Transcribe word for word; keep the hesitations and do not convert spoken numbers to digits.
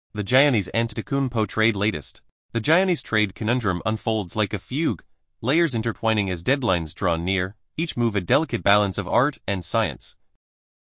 The Giannis Antetokounmpo trade latest. The Giannis trade conundrum unfolds like a fugue, layers intertwining as deadlines draw near, each move a delicate balance of art and science.